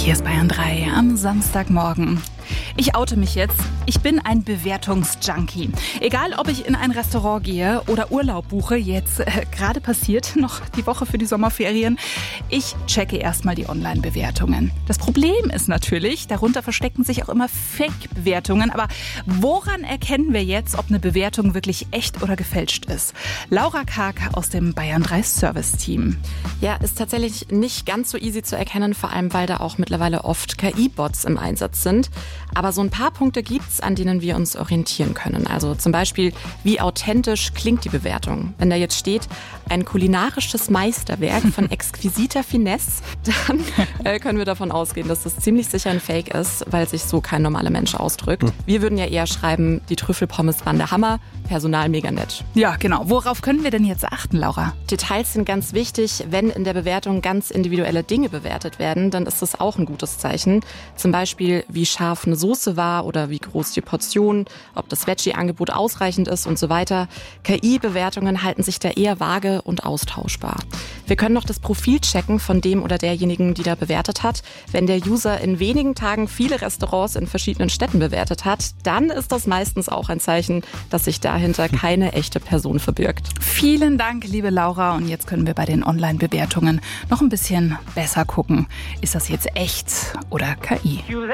Hier ist Bayern 3 am Samstagmorgen. Ich oute mich jetzt. Ich bin ein Bewertungsjunkie. Egal, ob ich in ein Restaurant gehe oder Urlaub buche, jetzt gerade passiert, noch die Woche für die Sommerferien. Ich checke erstmal die Online-Bewertungen. Das Problem ist natürlich, darunter verstecken sich auch immer Fake-Bewertungen. Aber woran erkennen wir jetzt, ob eine Bewertung wirklich echt oder gefälscht ist? Laura Karg aus dem Bayern 3 Service-Team. Ja, ist tatsächlich nicht ganz so easy zu erkennen, vor allem weil da auch mittlerweile oft KI-Bots im Einsatz sind. Aber so ein paar Punkte gibt's, an denen wir uns orientieren können. Also zum Beispiel, wie authentisch klingt die Bewertung? Wenn da jetzt steht, ein kulinarisches Meisterwerk von exquisiter Finesse, dann können wir davon ausgehen, dass das ziemlich sicher ein Fake ist, weil sich so kein normaler Mensch ausdrückt. Wir würden ja eher schreiben, die Trüffelpommes waren der Hammer, Personal mega nett. Ja, genau. Worauf können wir denn jetzt achten, Laura? Details sind ganz wichtig. Wenn in der Bewertung ganz individuelle Dinge bewertet werden, dann ist das auch ein gutes Zeichen. Zum Beispiel, wie scharf eine Soße war oder wie groß die Portion, ob das Veggie-Angebot ausreichend ist und so weiter. KI-Bewertungen halten sich da eher vage und austauschbar. Wir können noch das Profil checken von dem oder derjenigen, die da bewertet hat. Wenn der User in wenigen Tagen viele Restaurants in verschiedenen Städten bewertet hat, dann ist das meistens auch ein Zeichen, dass sich dahinter keine echte Person verbirgt. Vielen Dank, liebe Laura. Und jetzt können wir bei den Online-Bewertungen noch ein bisschen besser gucken. Ist das jetzt echt oder KI?